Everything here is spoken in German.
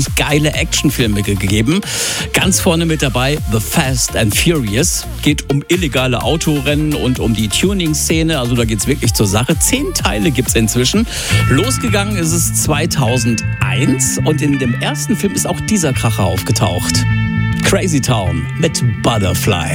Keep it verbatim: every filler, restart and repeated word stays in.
geile Actionfilme gegeben. Ganz vorne mit dabei The Fast and Furious. Geht um illegale Autorennen und um die Tuning-Szene. Also da geht's wirklich zur Sache. Zehn Teile gibt's inzwischen. Losgegangen ist es zweitausendeins und in dem ersten Film ist auch dieser Kracher aufgetaucht. Crazy Town mit Butterfly.